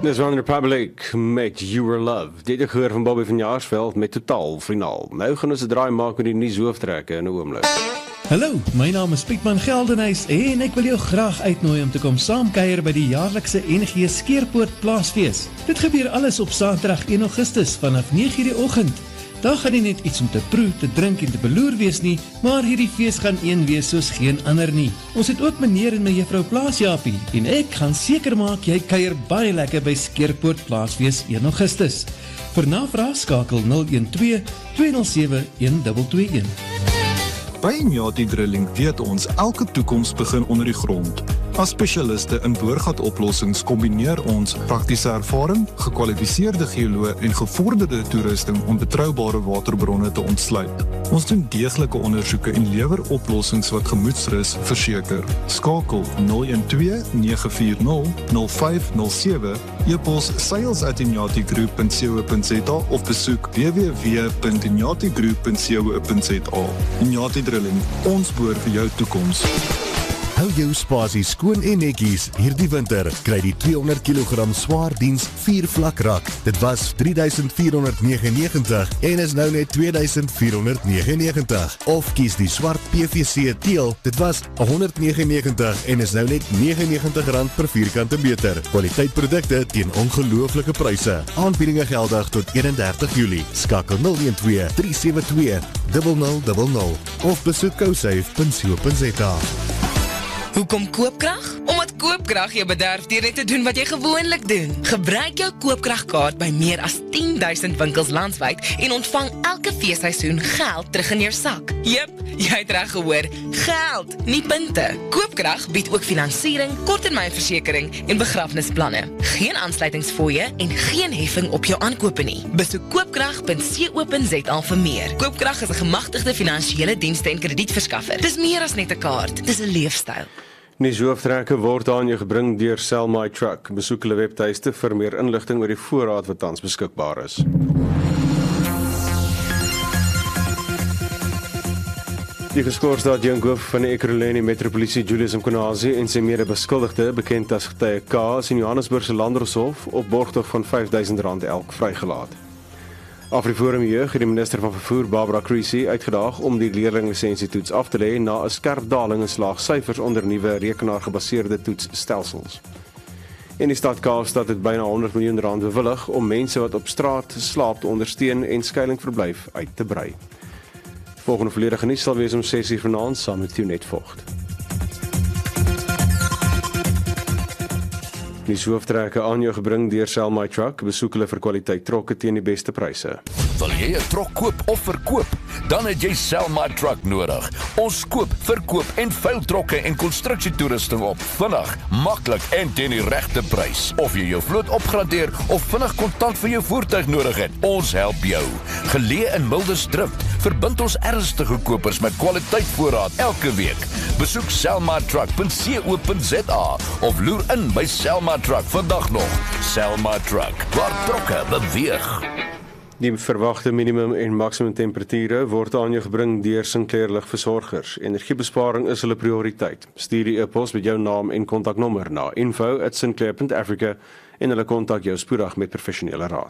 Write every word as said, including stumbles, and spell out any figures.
Dis One Republic met You Were Love. Dit is gehoor van Bobby van Jaarsveld met Totaal Finaal. Nou gaan ons 'n draai maak met die nuushooftrekke in 'n oomblik. Hallo, my naam is Pietman Geldenhuys en ek wil jou graag uitnooi om te kom saamkuier by die jaarlikse N G Skeerpoort Plaasfees. Dit gebeur alles op Saterdag een Augustus vanaf nege uur die oggend. Daar gaan nie net iets om te proe, te drink en te beloer wees nie, maar hierdie fees gaan een wees soos geen ander nie. Ons het ook meneer en mevrou Plaasjapie en ek gaan seker maak jy kuier baie lekker by Skeerpoort Plaasfees een Augustus. Vir navraag skakel nul een twee twee nul sewe een twee twee een. By Inyati Drilling weet ons elke toekoms begin onder die grond. As spesialiste in boorgatoplossings kombineer ons praktiese ervaring, gekwalifiseerde geoloë en gevorderde toerusting om betroubare waterbronne te ontsluit. Ons doen deeglike ondersoeke en lewer oplossings wat gemoedsrus verseker. Skakel nul een twee nege vier nul nul vyf nul sewe, e-pos sales at inyati group punt co punt za of besoek w w w punt inyati group punt co punt za. Inyati Drilling, ons boor vir jou toekoms. Hou jou spasie skoon en netjies hierdie winter. Kry die tweehonderd kilogram swaar diens vier vlak rak. Dit was drie duisend vier honderd negenennegentig en is nou net twee duisend vier honderd negenennegentig. Of kies die swart P V C teel. Dit was honderd negenennegentig en is nou net negenennegentig rand per vierkante meter. Kwaliteitprodukte teen ongelooflike pryse. Aanbiedinge geldig tot eenendertig Julie. Skakel nul een twee drie sewe twee nul nul nul nul of besoek cosafe punt co punt za. Hoekom Koopkrag? Omdat Koopkrag jou bederf deur net te doen wat jy gewoonlik doen. Gebruik jou Koopkragkaart by meer as tien duisend winkels landwyd en ontvang elke feesseisoen geld terug in jou sak. Jep, jy het reg gehoor, geld, nie punte. Koopkrag bied ook finansiering, korttermynversekering en begrafnisplanne. Geen aansluitingsfooie en geen heffing op jou aankope nie. Besoek koopkrag punt co punt za vir meer. Koopkrag is 'n gemagtigde finansiële dienste en kredietverskaffer. Dis meer as net 'n kaart, dis 'n leefstyl. Nuushooftrekke word aan jou gebring deur Sell My Truck. Besoek hulle webtuiste vir meer inligting oor die voorraad wat tans beskikbaar is. Die geskoorde adjunkhoof van die Ekurhuleni Metropolisie Julius Mkonazi en sy mede-beskuldigde, bekend as getuie K, is in Johannesburgse Landdroshof op borgtog van vyf duisend rand elk vrygelaat. Afriforum Jeug het die minister van vervoer Barbara Creecy uitgedaag om die leerlinglisiensietoets af te lê na 'n skerp daling in slaagsyfers onder nuwe rekenaargebaseerde toetsstelsels. En die stad Kaapstad het byna honderd miljoen rand bewillig om mense wat op straat slaap te ondersteun en skuilingverblyf uit te brei. Volgende volledige nuus sal wees om ses uur vanaand saam met Thionet Vogt. Die hooftrekke aan jou gebring deur Sell My Truck. Besoek hulle vir kwaliteit trokke teen die beste pryse. Wil jy 'n trok koop of verkoop? Dan het jy Sell My Truck nodig. Ons koop, verkoop en veil trokke en konstruksietoerusting op. Vinnig, maklik en teen die regte prys. Of jy jou vloot opgradeer of vinnig kontant vir jou voertuig nodig het, ons help jou. Geleë in Mildersdrift, verbind ons ernstige kopers met kwaliteit voorraad elke week. Besoek sell my truck punt co punt za of loer in by Sell My Truck vandag nog. Sell My Truck, waar trokke beweeg. Die verwagte minimum en maksimum temperature word aan jou gebring deur Sinclair Ligversorgers. Energiebesparing is hulle prioriteit. Stuur die e-pos met jou naam en kontaknommer na info at sinclair punt africa en hulle kontak jou spoedig met professionele raad.